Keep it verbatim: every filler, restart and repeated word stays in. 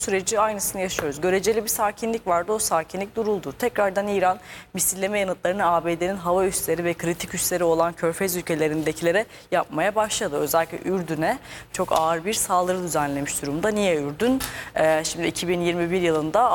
süreci aynısını yaşıyoruz. Göreceli bir sakinlik vardı, o sakinlik duruldu. Tekrardan İran misilleme yanıtlarını A B D'nin hava üsleri ve kritik üsleri olan Körfez ülkelerindekilere yapmaya başladı. Özellikle Ürdün'e çok ağır bir saldırı düzenlemiş durumda. Niye Ürdün? Ee, şimdi iki bin yirmi bir yılında